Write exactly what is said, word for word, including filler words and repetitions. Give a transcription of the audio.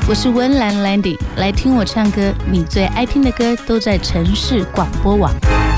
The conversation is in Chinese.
我是温岚 Landy， 来听我唱歌，你最爱听的歌都在城市广播网。